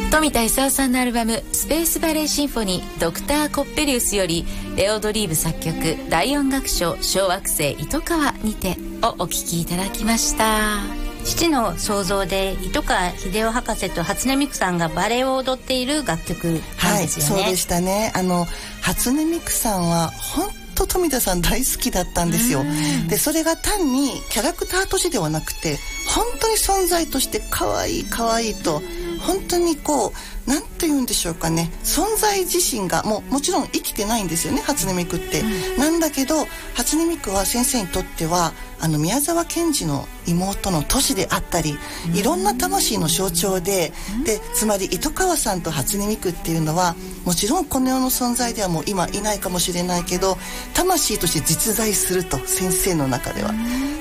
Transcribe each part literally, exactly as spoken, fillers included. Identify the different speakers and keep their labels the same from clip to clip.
Speaker 1: 富田勲さんのアルバムスペースバレーシンフォニードクターコッペリウスよりレオドリーブ作曲第四楽章小惑星糸川にてをお聴きいただきました。
Speaker 2: 父の創造で糸川秀夫博士と初音ミクさんがバレエを踊っている楽曲なんですよね。
Speaker 3: はい、そうでしたね。あの初音ミクさんは本当富田さん大好きだったんですよ。でそれが単にキャラクターとしてではなくて本当に存在として可愛い可愛いと本当にこうなんて言うんでしょうかね、存在自身がもうもちろん生きてないんですよね、初音ミクって、うん、なんだけど初音ミクは先生にとってはあの宮沢賢治の妹のトシであったり、うん、いろんな魂の象徴で、うん、でつまり糸川さんと初音ミクっていうのはもちろんこの世の存在ではもう今いないかもしれないけど魂として実在すると先生の中では、うん、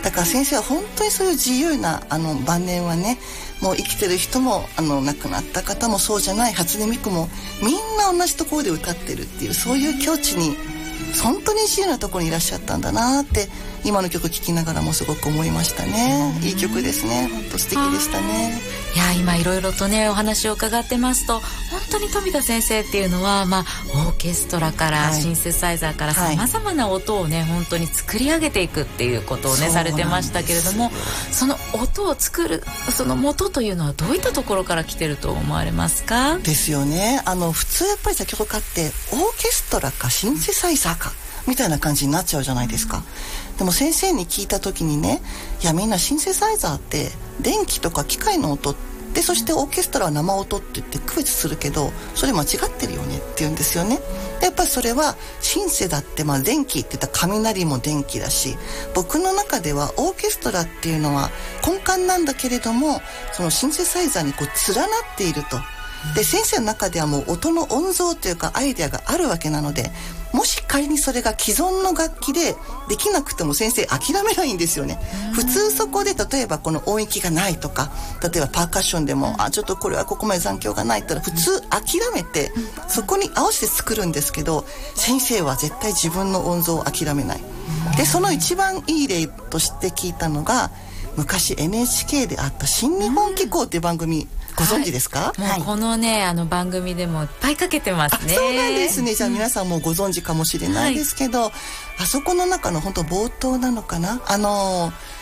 Speaker 3: だから先生は本当にそういう自由なあの晩年はね、もう生きてる人もあの亡くなった方もそうじゃない初音ミクもみんな同じところで歌ってるっていう、そういう境地に本当に自由なところにいらっしゃったんだなって今の曲聴きながらもすごく思いましたね。いい曲ですね。本当素敵でしたね。
Speaker 1: いや今いろいろとねお話を伺ってますと本当に富田先生っていうのは、まあ、オーケストラから、はい、シンセサイザーからさまざまな音をね本当に作り上げていくっていうことをねされてましたけれども、その音を作るその元というのはどういったところから来てると思われますか？
Speaker 3: ですよね。あの普通やっぱり作曲家ってオーケストラかシンセサイザーかみたいな感じになっちゃうじゃないですか。でも先生に聞いた時にね、いやみんなシンセサイザーって電気とか機械の音で、そしてオーケストラは生音って言って区別するけどそれ間違ってるよねって言うんですよね。でやっぱりそれはシンセだってまあ電気って言ったら雷も電気だし、僕の中ではオーケストラっていうのは根幹なんだけれどもそのシンセサイザーにこう連なっていると。で先生の中ではもう音の音像というかアイデアがあるわけなので、もし仮にそれが既存の楽器でできなくても先生諦めないんですよね。普通そこで例えばこの音域がないとか、例えばパーカッションでもあちょっとこれはここまで残響がないって言ったら普通諦めてそこに合わせて作るんですけど、先生は絶対自分の音像を諦めない。でその一番いい例として聞いたのが昔 エヌエイチケー であった新日本紀行っていう番組ご存知ですか？
Speaker 1: はい、もうこのねあの番組でもいっぱいかけてますね。
Speaker 3: そうなんですね。じゃあ皆さんもご存知かもしれないですけど、はい、あそこの中の本当冒頭なのかな、あの